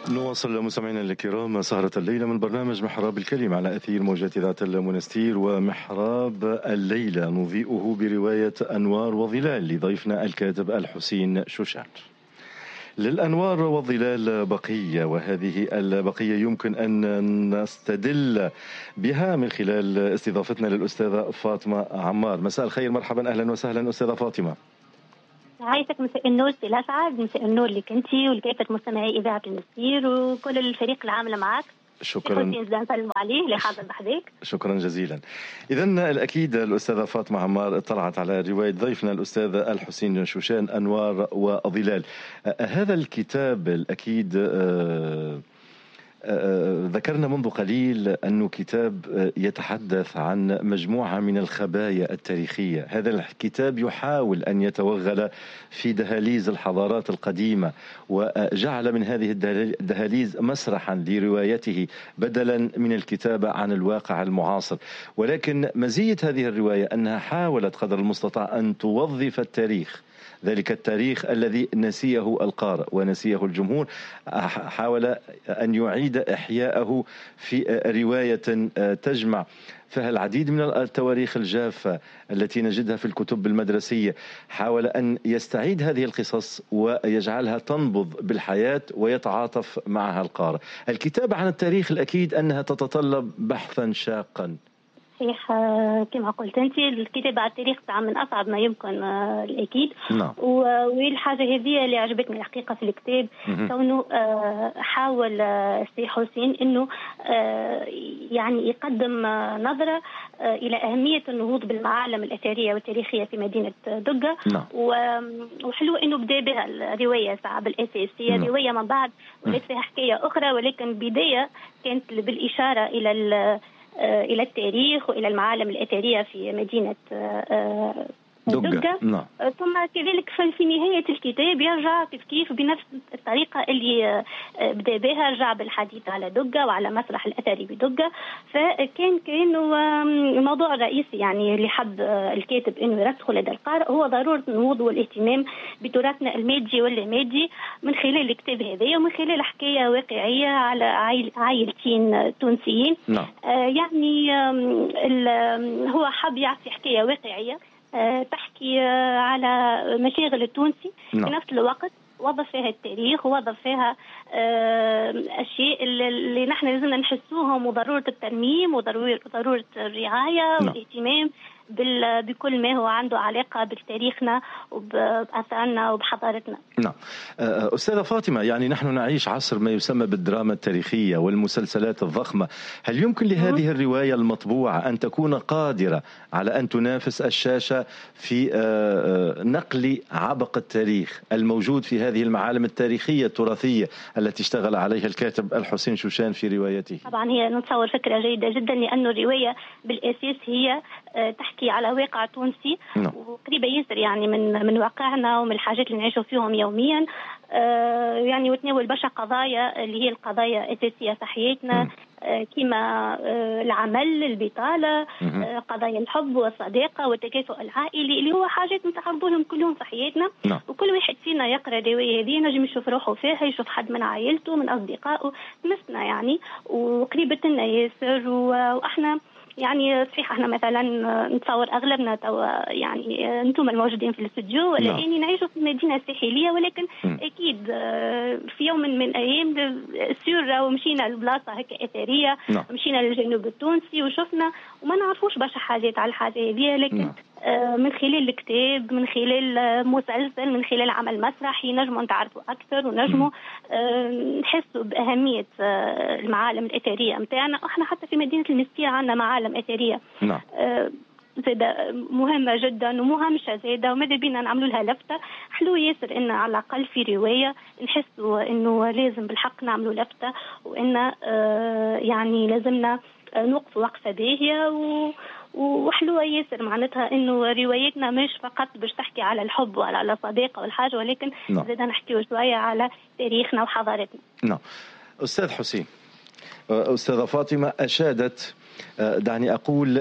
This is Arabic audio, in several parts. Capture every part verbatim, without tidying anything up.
نواصل مستمعينا الكرام سهرة الليلة من برنامج محراب الكلمة على أثير موجات إذاعة المنستير. ومحراب الليلة نضيئه برواية أنوار وظلال لضيفنا الكاتب الحسين شوشان. للأنوار والظلال بقية، وهذه البقية يمكن أن نستدل بها من خلال استضافتنا للأستاذة فاطمة عمار. مساء الخير، مرحبا، أهلا وسهلا أستاذة فاطمة. عايزك مساء النور سي الأسعد، مساء النور لك انتي ولكافة مستمعي إذاعة المسير وكل الفريق العامل معك. شكرا. نسلموا عليه اللي حاضر بحذاك. شكرا جزيلا. إذا الأكيد الأستاذة فاطمة عمار اطلعت على رواية ضيفنا الأستاذ الحسين شوشان أنوار وظلال. هذا الكتاب الأكيد آه ذكرنا منذ قليل أنه كتاب يتحدث عن مجموعة من الخبايا التاريخية. هذا الكتاب يحاول أن يتوغل في دهاليز الحضارات القديمة، وجعل من هذه الدهاليز مسرحا لروايته بدلا من الكتابة عن الواقع المعاصر. ولكن مزية هذه الرواية أنها حاولت قدر المستطاع أن توظف التاريخ، ذلك التاريخ الذي نسيه القارئ ونسيه الجمهور، حاول أن يعيد إحياءه في رواية تجمع فيها العديد من التواريخ الجافة التي نجدها في الكتب المدرسية. حاول أن يستعيد هذه القصص ويجعلها تنبض بالحياة ويتعاطف معها القارئ. الكتابة عن التاريخ الأكيد أنها تتطلب بحثا شاقا. صحيح، كما قلت انت الكتابة على التاريخ من اصعب ما يمكن الاكيد. نعم. والحاجه هذه اللي عجبتني الحقيقه في الكتاب كونه حاول السي حسين انه يعني يقدم نظره الى اهميه النهوض بالمعالم الاثريه والتاريخيه في مدينه دقه. نعم. وحلو انه بدا بها الروايه صعب الاساس هي روايه من بعد وليس فيها حكايه اخرى، ولكن بدايه كانت بالاشاره الى إلى التاريخ وإلى المعالم الأثرية في مدينة دقة. نعم. ثم كذلك في نهاية الكتاب يرجع كيف كيف بنفس الطريقة اللي بدأ بها، رجع بالحديث على دقة وعلى مسرح الأثري بدقة. فكان كأنه الموضوع الرئيسي يعني اللي حب الكاتب إنه يرسخه لدى القارئ هو ضرورة النهوض والاهتمام بتراثنا المادي واللامادي من خلال الكتاب هذا ومن خلال حكاية واقعية على عائلتين تونسيين. نعم. آه يعني هو حب يعطي حكاية واقعية تحكي على مشاغل التونسي. نعم. في نفس الوقت وظف فيها التاريخ ووظف فيها أشياء اللي نحن لازمنا نحسوهم، وضرورة الترميم وضرورة الرعاية. نعم. والاهتمام بكل ما هو عنده علاقة بتاريخنا وبأثارنا وبحضارتنا. نعم. أستاذة فاطمة، يعني نحن نعيش عصر ما يسمى بالدراما التاريخية والمسلسلات الضخمة. هل يمكن لهذه الرواية المطبوعة أن تكون قادرة على أن تنافس الشاشة في نقل عبق التاريخ الموجود في هذه المعالم التاريخية التراثية التي اشتغل عليها الكاتب الحسين شوشان في روايته؟ طبعا هي نتصور فكرة جيدة جدا، لأن الرواية بالأساس هي تحكي على واقع تونسي. نعم. وقريبة ياسر يعني من من واقعنا ومن الحاجات اللي نعيشوا فيهم يوميا. آه يعني وتناول برشا قضايا اللي هي القضايا الأساسية في حياتنا، آه كما آه العمل، البطالة، آه قضايا الحب والصداقة والتكافؤ العائلي اللي هو حاجات نتعرضوا لهم كل يوم في حياتنا. نعم. وكل واحد فينا يقرأ الرواية هذه نجم يشوف روحه فيها، يشوف حد من عائلته من أصدقائه مثلنا يعني وقريبة لنا ياسر. وإحنا يعني صحيح احنا مثلا نتصور اغلبنا توا يعني انتم الموجودين في الاستوديو ولكن نعيشوا في مدينه ساحليه، ولكن م. اكيد في يوم من الايام سير ومشينا لبلاصه هيك اثريه. نعم. مشينا للجنوب التونسي وشفنا وما نعرفوش برشا حاجات على الحاجه هذه، لكن نعم. من خلال الكتاب، من خلال مسلسل، من خلال عمل مسرحي نجموا نتعرفوا أكثر ونجموا نحسوا بأهمية المعالم الأثرية متاعنا. وإحنا حتى في مدينة المسيرة عندنا معالم أثرية نعم. زادة مهمة جدا ومهمشة زادة، وماذا بينا نعملوا لها لفتة. حلو ياسر إن على الأقل في رواية نحسوا إنه لازم بالحق نعملوا لفتة، وإن يعني لازمنا نوقف وقفة باهية و وحلوة ياسر معناتها إنه روايتنا مش فقط باش تحكي على الحب وعلى الصداقة والحاجة، ولكن نعم. زادة نحكي شوية على تاريخنا وحضارتنا. نعم. أستاذ حسين، أستاذة فاطمة أشادت، دعني أقول،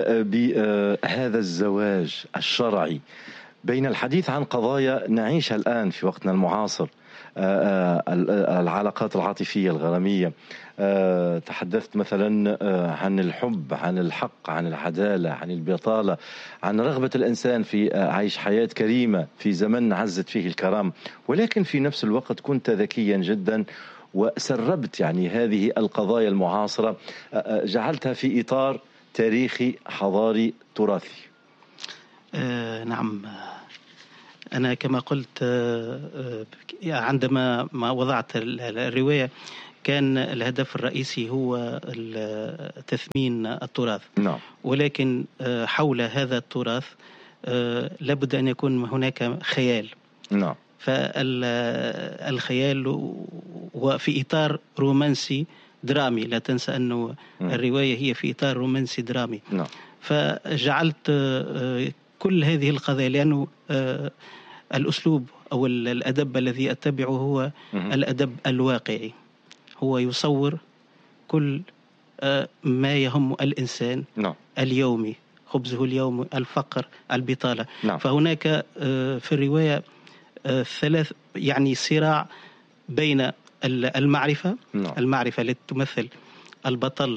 بهذا الزواج الشرعي بين الحديث عن قضايا نعيشها الآن في وقتنا المعاصر العلاقات العاطفية الغرامية. تحدثت مثلا عن الحب، عن الحق، عن العدالة، عن البطالة، عن رغبة الإنسان في عيش حياة كريمة في زمن عزت فيه الكرام، ولكن في نفس الوقت كنت ذكيا جدا وسربت يعني هذه القضايا المعاصرة، جعلتها في إطار تاريخي حضاري تراثي. آه نعم، أنا كما قلت آه عندما ما وضعت الرواية كان الهدف الرئيسي هو تثمين التراث. نعم. ولكن حول هذا التراث لابد أن يكون هناك خيال. نعم. فالخيال هو في إطار رومانسي درامي، لا تنسى أنه الرواية هي في إطار رومانسي درامي. نعم. فجعلت كل هذه القضايا، لأنه الأسلوب أو الأدب الذي أتبعه هو الأدب الواقعي، هو يصور كل ما يهم الإنسان نعم. اليومي، خبزه اليوم، الفقر، البطالة. نعم. فهناك في الرواية ثلاث يعني صراع بين المعرفة نعم. المعرفة التي تمثل البطل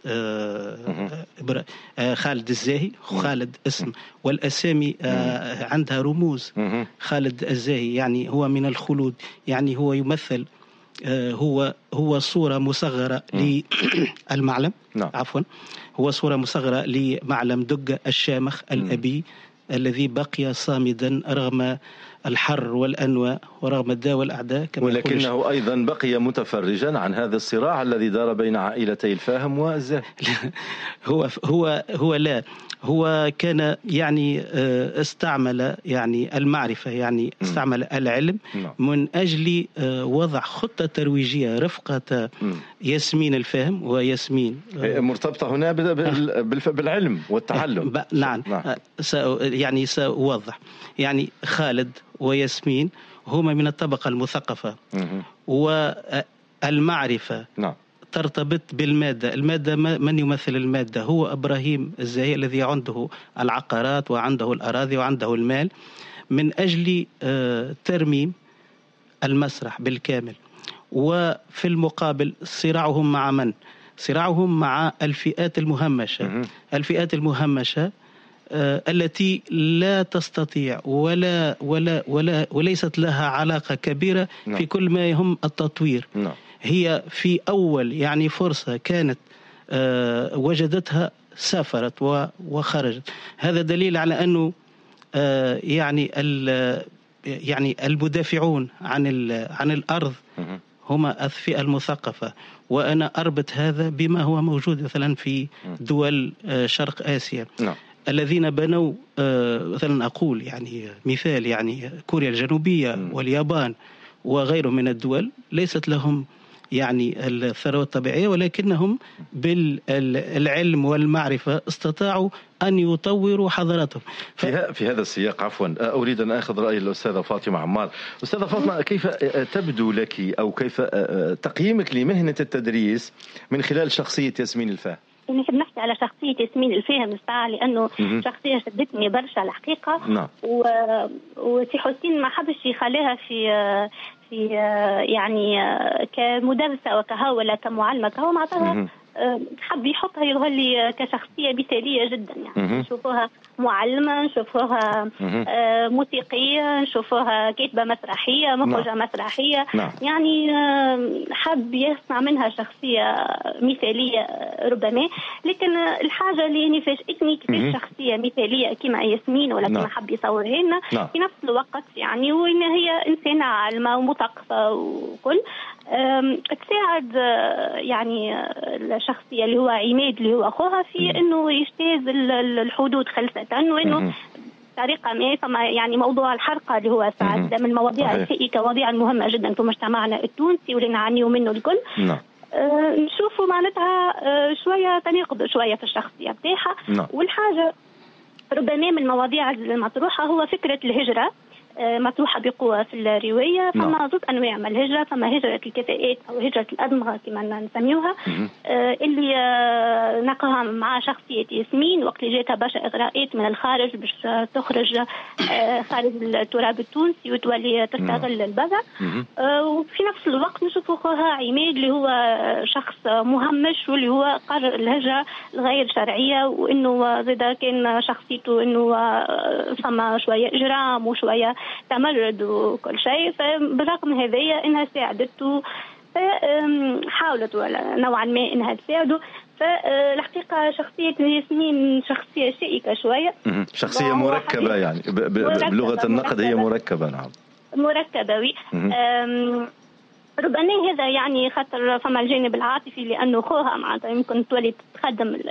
خالد الزاهي، خالد اسم والأسامي عندها رموز. خالد الزاهي يعني هو من الخلود، يعني هو يمثل هو هو صورة مصغرة للمعلم. نعم. عفوا هو صورة مصغرة لمعلم دقة الشامخ الأبي الذي بقي صامدا رغم الحر والأنواء ورغم الداء والأعداء، ولكنه أيضا بقي متفرجا عن هذا الصراع الذي دار بين عائلتي الفاهم والزاهي. هو هو هو لا هو كان يعني استعمل يعني المعرفة، يعني استعمل العلم من أجل وضع خطة ترويجية رفقة ياسمين الفاهم وياسمين مرتبطة هنا بالعلم والتعلم. نعم. يعني سأوضح، يعني خالد وياسمين هما من الطبقة المثقفة، والمعرفة نعم. ترتبط بالمادة. المادة من يمثل المادة؟ هو إبراهيم الزاهي الذي عنده العقارات وعنده الأراضي وعنده المال، من أجل ترميم المسرح بالكامل. وفي المقابل صراعهم مع من؟ صراعهم مع الفئات المهمشة. الفئات المهمشة التي لا تستطيع ولا ولا ولا وليست لها علاقة كبيرة في كل ما يهم التطوير. هي في أول يعني فرصة كانت وجدتها سافرت وخرجت. هذا دليل على أنه يعني يعني المدافعون عن عن الأرض هما الفئة المثقفة. وأنا أربط هذا بما هو موجود مثلا في دول شرق آسيا الذين بنوا مثلا أقول يعني مثال يعني كوريا الجنوبية واليابان وغيرهم من الدول، ليست لهم يعني الثروة الطبيعية، ولكنهم بالعلم والمعرفة استطاعوا أن يطوروا حضارتهم. ف... في هذا السياق عفوا أريد أن أخذ رأي الأستاذة فاطمة عمار. أستاذة فاطمة، كيف تبدو لك أو كيف تقييمك لمهنة التدريس من خلال شخصية ياسمين الفاهم؟ نحب نحكي على شخصية ياسمين الفاهم الساعة، لأنه شخصية شدتني برشا الحقيقة. نعم. و... وسي حسين ما حبش يخليها في في يعني كمدرسة وكهولة كمعلمة كهو معناتها حب يحطها يظهر لي كشخصية مثالية جدا. يعني نشوفوها معلمة، نشوفوها موسيقية، نشوفوها كاتبة مسرحية، مخرجة نعم. مسرحية. نعم. يعني حب يصنع منها شخصية مثالية ربما. لكن الحاجة اللي يعني فاجئتني كيف شخصية مثالية كما ياسمين ولا كما حب يصورها لنا في نفس الوقت، يعني وإن هي إنسانة عالمة ومثقفة وكل تساعد يعني الشخصية اللي هو عماد اللي هو أخوها في إنه يجتاز الحدود خلفة، وإنه طريقة ما فما يعني موضوع الحرقة اللي هو ساعد من المواضيع الشائكة مواضيع مهمة جدا في مجتمعنا التونسي واللي نعانيه منه الكل. نعم. أه نشوفوا معناتها أه شوية تناقض شوية في الشخصية بتاعها. نعم. والحاجة ربما من المواضيع المطروحة هو فكرة الهجرة مطروحة بقوة في الرواية. فما زوج أنواع من الهجرة، فما هجرة الكفاءات أو هجرة الأدمغة كما نسميوها، اللي نقاها مع شخصية ياسمين وقت اللي جاتها برشا إغراءات من الخارج باش تخرج خارج التراب التونسي وتولي تستغل البضع. وفي نفس الوقت نشوف أخوها عماد اللي هو شخص مهمش واللي هو قرر الهجرة الغير شرعية، وإنه زادا كان شخصيته إنه فما شوية إجرام وشوية تمرد وكل شيء. فبرغم هذايا إنها ساعدته، حاولت نوعا ما إنها تساعده. فالحقيقة شخصية ياسمين شخصية شائكة شوية، شخصية مركبة يعني بلغة النقد، هي مركبة. نعم مركبة وي. ربما هذا يعني خاطر فما الجانب العاطفي، لأنه خوها معناتها يمكن تولي تخدم